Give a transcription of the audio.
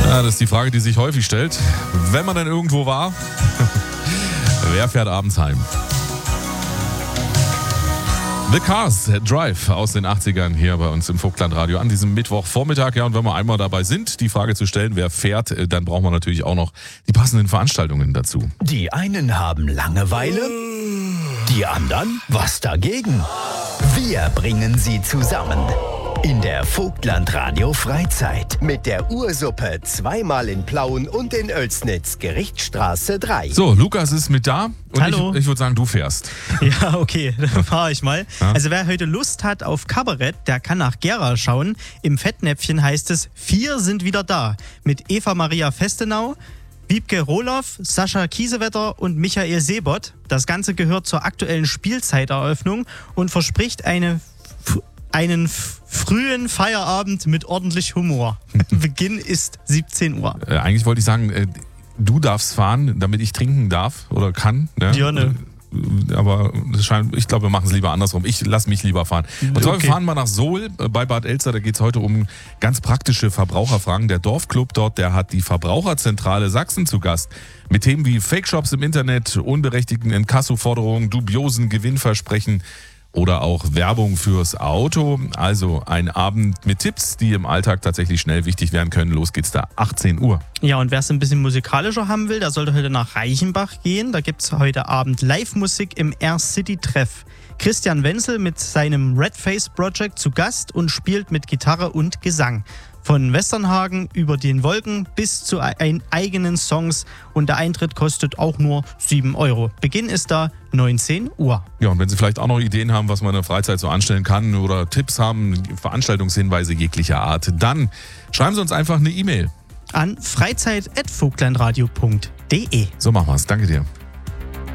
Ja, das ist die Frage, die sich häufig stellt. Wenn man denn irgendwo war, wer fährt abends heim? The Cars Drive aus den 80ern hier bei uns im Vogtlandradio an diesem Mittwochvormittag. Ja, und wenn wir einmal dabei sind, die Frage zu stellen, wer fährt, dann brauchen wir natürlich auch noch die passenden Veranstaltungen dazu. Die einen haben Langeweile, die anderen was dagegen. Wir bringen sie zusammen. In der Vogtlandradio Freizeit mit der Ursuppe zweimal in Plauen und in Oelsnitz, Gerichtsstraße 3. So, Lukas ist mit da und Hallo. ich würde sagen, du fährst. Ja, okay, dann fahre ich mal. Ja. Also wer heute Lust hat auf Kabarett, der kann nach Gera schauen. Im Fettnäpfchen heißt es, 4 sind wieder da. Mit Eva Maria Festenau, Wiebke Rohloff, Sascha Kiesewetter und Michael Sebott. Das Ganze gehört zur aktuellen Spielzeiteröffnung und verspricht einen frühen Feierabend mit ordentlich Humor. Beginn ist 17 Uhr. Eigentlich wollte ich sagen, du darfst fahren, damit ich trinken darf oder kann. Ne? Ja, ne. Aber ich glaube, wir machen es lieber andersrum. Ich lasse mich lieber fahren. Und zwar Okay. fahren wir nach Sohl bei Bad Elster. Da geht es heute um ganz praktische Verbraucherfragen. Der Dorfclub dort, der hat die Verbraucherzentrale Sachsen zu Gast. Mit Themen wie Fake-Shops im Internet, unberechtigten Inkasso-Forderungen, dubiosen Gewinnversprechen oder auch Werbung fürs Auto. Also ein Abend mit Tipps, die im Alltag tatsächlich schnell wichtig werden können. Los geht's da, 18 Uhr. Ja, und wer es ein bisschen musikalischer haben will, der sollte heute nach Reichenbach gehen. Da gibt es heute Abend Live-Musik im Air City-Treff. Christian Wenzel mit seinem Red Face Project zu Gast und spielt mit Gitarre und Gesang. Von Westernhagen über den Wolken bis zu eigenen Songs. Und der Eintritt kostet auch nur 7 Euro. Beginn ist da 19 Uhr. Ja, und wenn Sie vielleicht auch noch Ideen haben, was man in der Freizeit so anstellen kann oder Tipps haben, Veranstaltungshinweise jeglicher Art, dann schreiben Sie uns einfach eine E-Mail. An freizeit@vogtlandradio.de. So machen wir's. Danke dir.